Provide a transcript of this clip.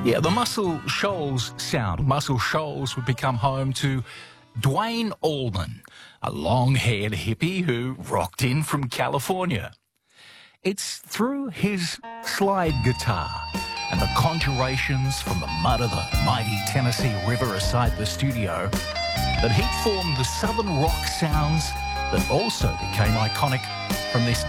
Yeah, the Muscle Shoals sound. Muscle Shoals would become home to Dwayne Allman, a long-haired hippie who rocked in from California. It's through his slide guitar and the conjurations from the mud of the mighty Tennessee River aside the studio that he formed the southern rock sounds that also became iconic from this